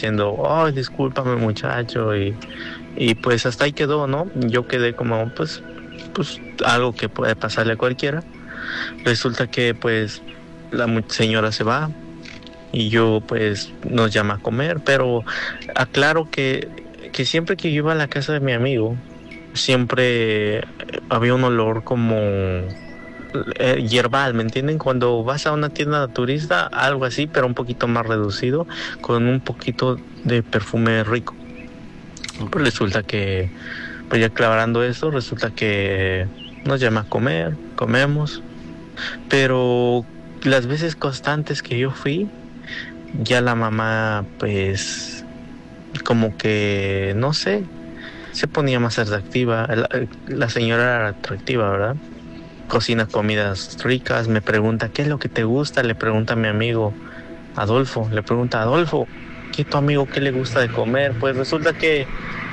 diciendo, oh, discúlpame muchacho, y pues hasta ahí quedó, ¿no? Yo quedé como, pues algo que puede pasarle a cualquiera. Resulta que pues señora se va y yo pues nos llama a comer, pero aclaro que siempre que yo iba a la casa de mi amigo, siempre había un olor como hierbal, ¿me entienden? Cuando vas a una tienda turista, algo así, pero un poquito más reducido, con un poquito de perfume rico. Ok. Pues resulta que, pues ya aclarando esto, resulta que nos llama a comer, comemos, pero las veces constantes que yo fui, ya la mamá, pues, como que, no sé, se ponía más atractiva. La señora era atractiva, ¿verdad? Cocina comidas ricas, me pregunta, ¿qué es lo que te gusta? Le pregunta a mi amigo Adolfo, le pregunta, Adolfo, ¿qué tu amigo qué le gusta de comer? Pues resulta que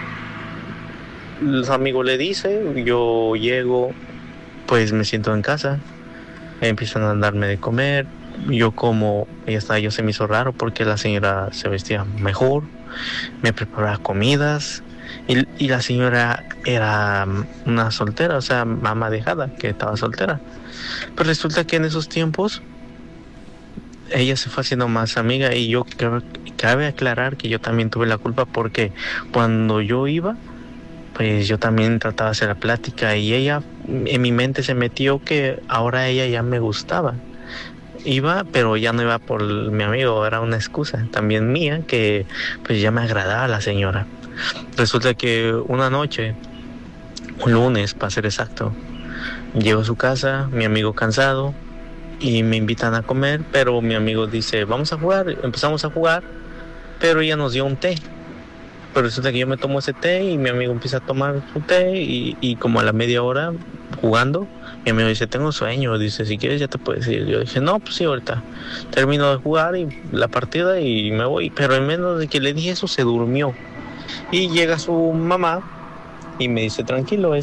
los amigos le dice, yo llego, pues me siento en casa, empiezan a darme de comer, yo como, yo se me hizo raro porque la señora se vestía mejor, me preparaba comidas y la señora era una soltera, o sea, mamá dejada, que estaba soltera. Pero resulta que en esos tiempos ella se fue haciendo más amiga y cabe aclarar que yo también tuve la culpa porque cuando yo iba, pues yo también trataba de hacer la plática y ella en mi mente se metió que ahora ella ya me gustaba. Iba, pero ya no iba por mi amigo, era una excusa también mía que pues ya me agradaba la señora. Resulta que una noche, un lunes para ser exacto, llego a su casa, mi amigo cansado y me invitan a comer, pero mi amigo dice, vamos a jugar, empezamos a jugar, pero ella nos dio un té. Pero resulta que yo me tomo ese té y mi amigo empieza a tomar su té y como a la media hora jugando, mi amigo dice, tengo sueño, dice, si quieres ya te puedes ir. Yo dije, no, pues sí, ahorita termino de jugar y la partida y me voy. Pero en menos de que le dije eso, se durmió. Y llega su mamá y me dice, tranquilo,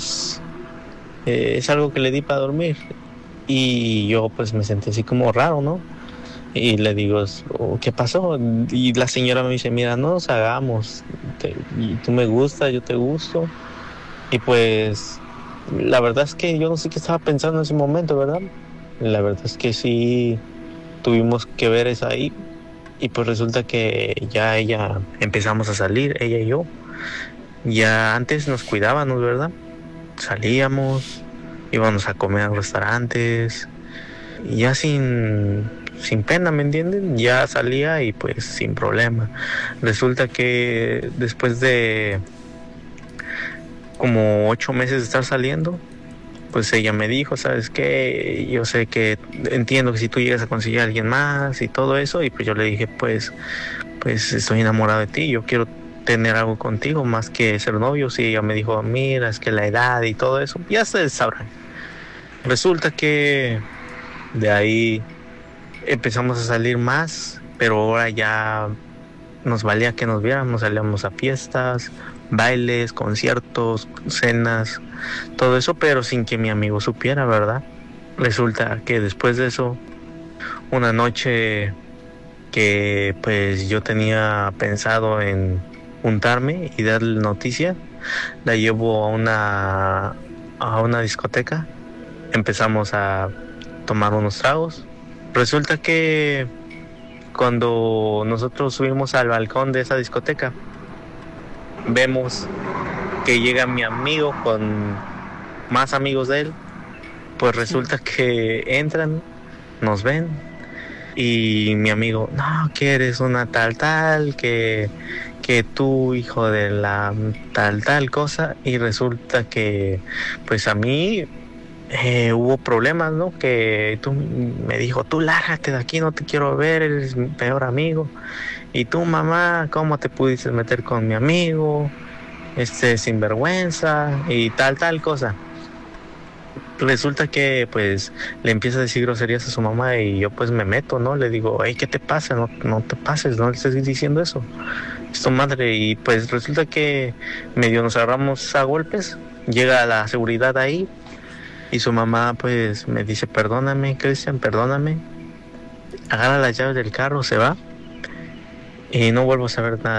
es algo que le di para dormir. Y yo pues me sentí así como raro, ¿no? Y le digo, "Oh, ¿qué pasó?" Y la señora me dice, mira, no nos hagamos, y tú me gustas, yo te gusto. Y pues la verdad es que yo no sé qué estaba pensando en ese momento, ¿verdad? La verdad es que sí tuvimos que ver eso ahí. Y pues resulta que ya ella empezamos a salir, ella y yo. Ya antes nos cuidábamos, ¿verdad? Salíamos, íbamos a comer a restaurantes, y ya sin pena, ¿me entienden? Ya salía y pues sin problema. Resulta que después de como 8 meses de estar saliendo, pues ella me dijo, ¿sabes qué? Yo sé que entiendo que si tú llegas a conseguir a alguien más y todo eso, y pues yo le dije, pues estoy enamorado de ti, yo quiero tener algo contigo más que ser novios. Y ella me dijo, mira, es que la edad y todo eso, ya ustedes sabrán. Resulta que de ahí empezamos a salir más, pero ahora ya nos valía que nos viéramos, salíamos a fiestas, bailes, conciertos, cenas, todo eso, pero sin que mi amigo supiera, ¿verdad? Resulta que después de eso, una noche que pues yo tenía pensado en juntarme y darle noticia, la llevo a una discoteca, empezamos a tomar unos tragos. Resulta que cuando nosotros subimos al balcón de esa discoteca, vemos que llega mi amigo con más amigos de él. Pues Sí. resulta que entran, nos ven y mi amigo, no, que eres una tal, que tú, hijo de la tal cosa. Y resulta que, pues a mí hubo problemas, ¿no? Que tú me dijo, tú lárgate de aquí, no te quiero ver, eres mi peor amigo. Y tú, mamá, ¿cómo te pudiste meter con mi amigo? Sinvergüenza y tal cosa. Resulta que pues le empieza a decir groserías a su mamá y yo pues me meto, ¿no? Le digo, hey, ¿qué te pasa? No te pases, no le estés diciendo eso. Es tu madre. Y pues resulta que medio nos agarramos a golpes. Llega la seguridad ahí y su mamá pues me dice, perdóname, Cristian, perdóname. Agarra las llaves del carro, se va y no vuelvo a saber nada.